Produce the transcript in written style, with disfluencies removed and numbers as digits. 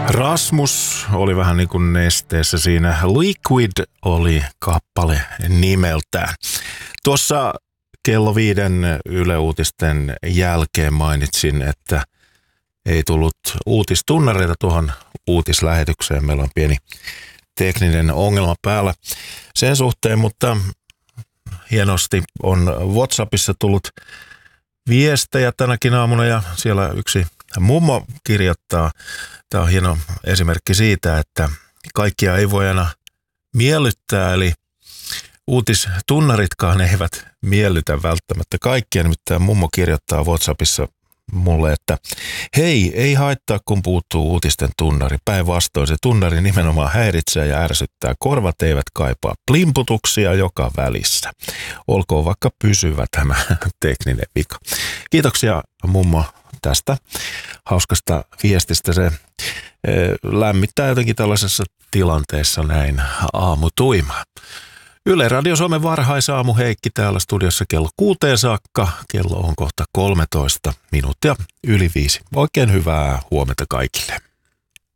Rasmus oli vähän niin kuin nesteessä siinä. Liquid oli kappale nimeltään. Tuossa kello 5 Yle Uutisten jälkeen mainitsin, että ei tullut uutistunnareita tuohon uutislähetykseen. Meillä on pieni tekninen ongelma päällä sen suhteen, mutta hienosti on WhatsAppissa tullut viestejä tänäkin aamuna ja siellä yksi mummo kirjoittaa. Tämä on hieno esimerkki siitä, että kaikkia ei voi aina miellyttää, eli uutistunnaritkaan eivät miellytä välttämättä kaikkia. Nimittäin mummo kirjoittaa WhatsAppissa mulle, että hei, ei haittaa kun puuttuu uutisten tunnari. Päinvastoin se tunnari nimenomaan häiritsee ja ärsyttää. Korvat eivät kaipaa plimputuksia joka välissä. Olkoon vaikka pysyvä tämä tekninen vika. Kiitoksia mummo tästä hauskasta viestistä. Se lämmittää jotenkin tällaisessa tilanteessa näin aamutuimaa. Yle Radio Suomen varhaisaamu, Heikki täällä studiossa kello 6 saakka. Kello on kohta 13 minuuttia yli 5. Oikein hyvää huomenta kaikille.